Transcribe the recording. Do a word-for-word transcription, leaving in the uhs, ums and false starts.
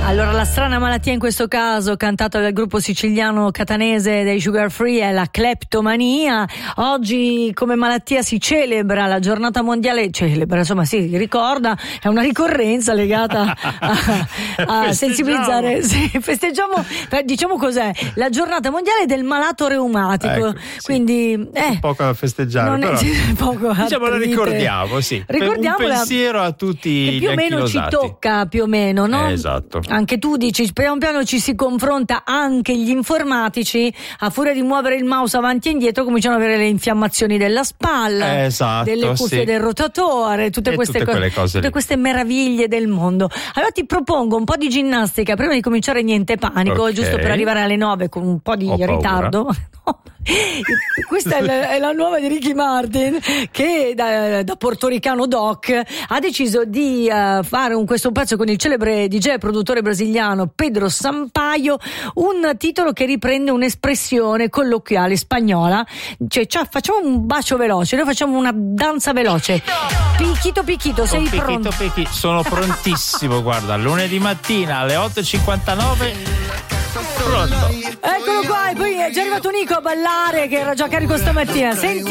Allora, la strana malattia in questo caso, cantata dal gruppo siciliano catanese dei Sugar Free, è la cleptomania. Oggi come malattia si celebra la giornata mondiale, celebra, insomma si ricorda, è una ricorrenza legata a, a sensibilizzare, sì, festeggiamo, diciamo cos'è, la giornata mondiale del malato reumatico, ecco, sì. Quindi eh, poco da festeggiare, non però è, poco diciamo la ricordiamo, sì. Ricordiamo un pensiero a tutti che più o meno ci tocca, più o meno, no? Eh, esatto. Anche tu dici, pian piano ci si confronta, anche gli informatici, a furia di muovere il mouse avanti e indietro, cominciano ad avere le infiammazioni della spalla, esatto, delle cuffie sì. del rotatore, tutte e queste tutte cose, cose tutte queste meraviglie del mondo. Allora ti propongo un po' di ginnastica prima di cominciare. Niente panico, okay. Giusto per arrivare alle nove con un po' di Ho ritardo. No. Questa è la, è la nuova di Ricky Martin, che da, da portoricano doc ha deciso di uh, fare un, questo pezzo con il celebre D J e produttore brasiliano Pedro Sampaio, un titolo che riprende un'espressione colloquiale spagnola, cioè, cioè facciamo un bacio veloce, noi facciamo una danza veloce. Picchito picchito, sei picchito, pronto? Picchito. Sono prontissimo, guarda, lunedì mattina alle otto e cinquantanove. Pronto. Eccolo qua, e poi è già arrivato Nico a ballare, che era già carico stamattina. Senti